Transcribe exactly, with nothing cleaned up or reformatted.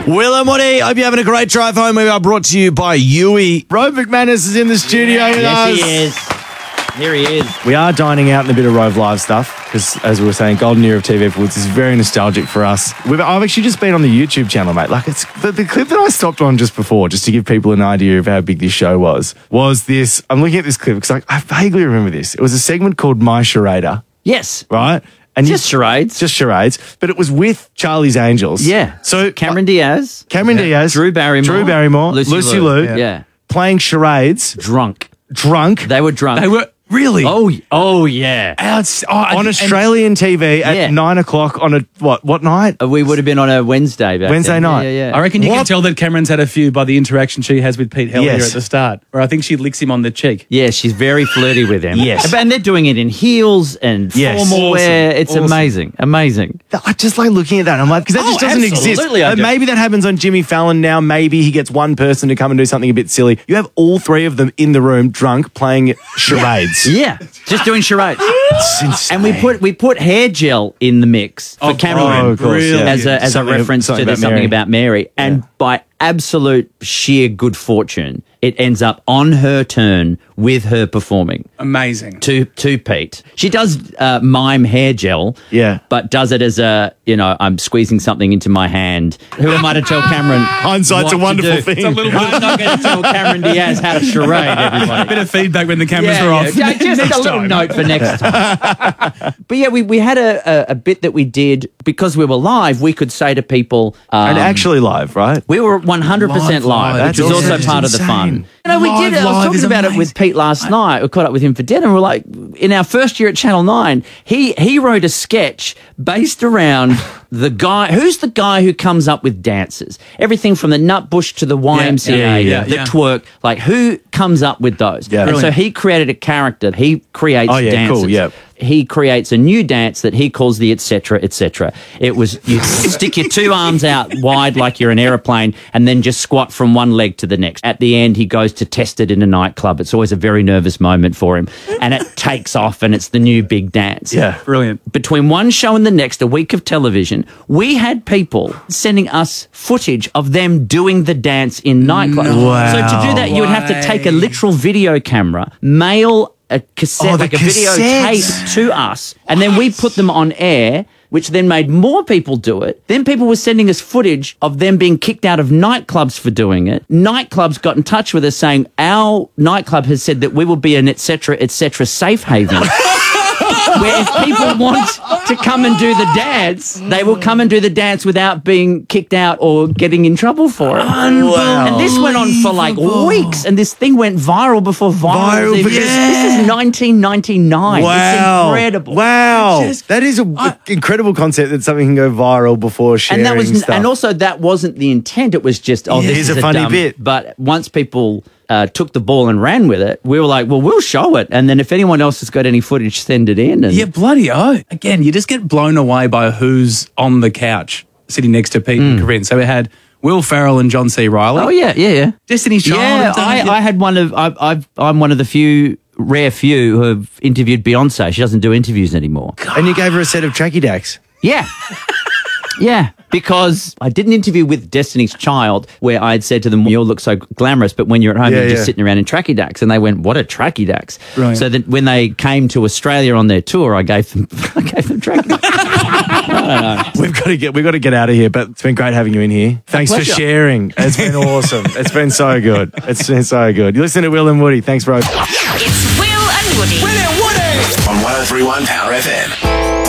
Will and Woody, hope you're having a great drive home. We are brought to you by Yui. Rove McManus is in the studio with Yes, us. he is. Here he is. We are dining out in a bit of Rove Live stuff because, as we were saying, golden era of T V afterwards is very nostalgic for us. We've, I've actually just been on the YouTube channel, mate. Like, it's the, the clip that I stopped on just before, just to give people an idea of how big this show was, was this. I'm looking at this clip because I, I vaguely remember this. It was a segment called My Charada, Yes. right? And Just charades. Just charades. But it was with Charlie's Angels. Yeah. So Cameron Diaz. Cameron Yeah. Diaz. Drew Barrymore. Drew Barrymore. Lucy Lucy, Liu. Liu. Yeah. Yeah. Playing charades. Drunk. Drunk. They were drunk. They were really. Oh, oh yeah. Outs- oh, and- on Australian T V at Yeah. nine o'clock on a, what, what night? Uh, We would have been on a Wednesday back Wednesday then. night. Yeah, yeah, yeah. I reckon you can What? tell that Cameron's had a few by the interaction she has with Pete Hellier Yes. at the start, where I think she licks him on the cheek. Yeah, she's very flirty with him. Yes. And they're doing it in heels and Yes. formal Awesome. wear. It's Awesome. amazing. Amazing. I just like looking at that. I'm like, because that Oh, just doesn't exist. absolutely I And do. maybe that happens on Jimmy Fallon now. Maybe he gets one person to come and do something a bit silly. You have all three of them in the room, drunk, playing charades. Yeah, just doing charades. It's insane. And we put we put hair gel in the mix for Oh, Cameron oh, of course, yeah. as a as Something- a reference something to the about something Mary. about Mary. And by absolute sheer good fortune, it ends up on her turn with her performing Amazing. to to Pete. She does uh, mime hair gel, Yeah. but does it as a, you know, I'm squeezing something into my hand. Who am I to tell Cameron? Hindsight's what a to wonderful do? thing. It's a little bit, I'm not going to tell Cameron Diaz how to charade everybody. bit of feedback when the cameras Yeah, are yeah. off. Yeah, just Next a little time. note for next time. But yeah, we, we had a, a, a bit that we did because we were live. We could say to people, um, and actually live, right? we were one hundred percent Live, live, live. which was That's also awesome. part of the Insane. fun. You know, we Live, did. I was live talking is about it with amazing. Pete last night. We caught up with him for dinner. And we're like, in our first year at Channel Nine, he he wrote a sketch based around the guy. Who's the guy who comes up with dances? Everything from the Nutbush to the Y M C A, yeah, yeah, the yeah. twerk. Like, who comes up with those? Yeah. And so Brilliant. he created a character. He creates Oh, yeah, dances. cool, yeah. He creates a new dance that he calls the et cetera, et cetera. It was you stick your two arms out wide like you're an aeroplane and then just squat from one leg to the next. At the end, he goes to test it in a nightclub. It's always a very nervous moment for him. And it takes off and it's the new big dance. Yeah. Brilliant. Between one show and the next, a week of television, we had people sending us footage of them doing the dance in nightclubs. Wow. So to do that, you would have to take a literal video camera, mail a cassette, Oh, the like a cassettes. videotape to us, and then we put them on air, which then made more people do it. Then people were sending us footage of them being kicked out of nightclubs for doing it. Nightclubs got in touch with us saying, our nightclub has said that we will be an et cetera, et cetera safe haven. Where if people want to come and do the dance, they will come and do the dance without being kicked out or getting in trouble for it. Wow. And this went on for like weeks, and this thing went viral before viral. Viral was even- because- This is nineteen ninety-nine. Wow. It's incredible. Wow. That is an incredible concept that something can go viral before sharing And that was, stuff. and also that wasn't the intent. It was just, oh, Yeah, this here's is a funny dumb- bit. But once people uh, took the ball and ran with it, we were like, well, we'll show it. And then if anyone else has got any footage, send it in. And Yeah, bloody oh. Again, you just get blown away by who's on the couch sitting next to Pete and Corinne. So we had Will Ferrell and John C. Reilly. oh yeah, yeah, yeah. Destiny's Child. Yeah, have done I, it. I had one of I, I've I'm one of the few rare few who have interviewed Beyonce. She doesn't do interviews anymore. and you gave her a set of tracky dacks. Yeah. Yeah, because I did an interview with Destiny's Child where I had said to them, you all look so glamorous, but when you're at home, Yeah, you're just yeah. sitting around in tracky dacks. And they went, what are tracky dacks? Brilliant. So that when they came to Australia on their tour, I gave them, I gave them tracky dacks. We've got to get we've got to get out of here, but it's been great having you in here. Thanks for pleasure. sharing. It's been awesome. It's been so good. It's been so good. You listen to Will and Woody. Thanks, bro. It's Will and Woody. On one oh three point one Power F M.